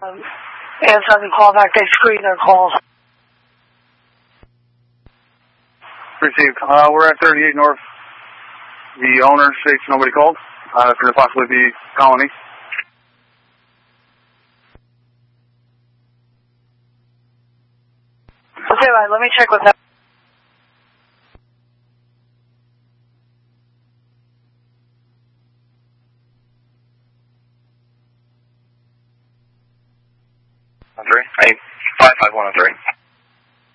answer the call back, they screen their calls. Received. We're at 38 North. The owner states nobody called. It's going to possibly be Colony. Okay, right, let me check with them. Three. 555103.